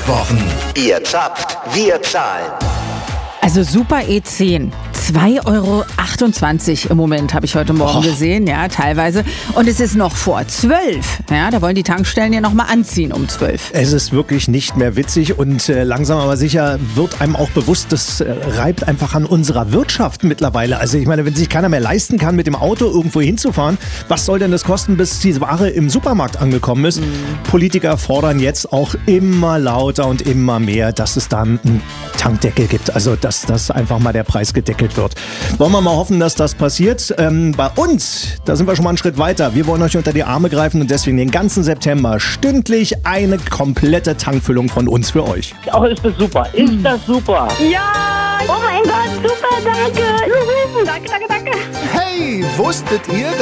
Tankwochen. Ihr zapft, wir zahlen. Also Super E10, 2,28 € im Moment, habe ich heute Morgen gesehen, ja, teilweise. Und es ist noch vor 12. Ja, da wollen die Tankstellen ja noch mal anziehen um 12. Es ist wirklich nicht mehr witzig und langsam aber sicher wird einem auch bewusst, das reibt einfach an unserer Wirtschaft mittlerweile. Also ich meine, wenn sich keiner mehr leisten kann, mit dem Auto irgendwo hinzufahren, was soll denn das kosten, bis die Ware im Supermarkt angekommen ist? Politiker fordern jetzt auch immer lauter und immer mehr, dass es da einen Tankdeckel gibt. Also dass einfach mal der Preis gedeckelt wird. Wollen wir mal hoffen, dass das passiert. Bei uns, da sind wir schon mal einen Schritt weiter. Wir wollen euch unter die Arme greifen und deswegen den ganzen September stündlich eine komplette Tankfüllung von uns für euch. Auch ist das super. Ist das super? Ja! Oh mein Gott, super, danke! Juhu, danke. Hey, wusstet ihr,